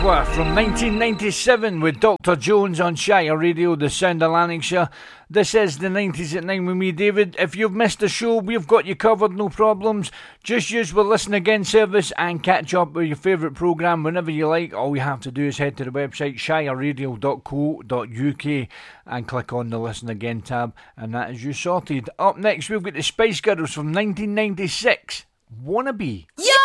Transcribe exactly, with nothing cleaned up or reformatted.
Wrangler from nineteen ninety-seven with Doctor Jones on Shire Radio, the sound of Lanarkshire. This is the nineties at nine with me, David. If you've missed the show, we've got you covered, no problems. Just use the listen again service and catch up with your favourite programme whenever you like. All you have to do is head to the website shire radio dot co dot uk and click on the listen again tab, and that is you sorted. Up next, we've got the Spice Girls from nineteen ninety-six. Wannabe. Yeah!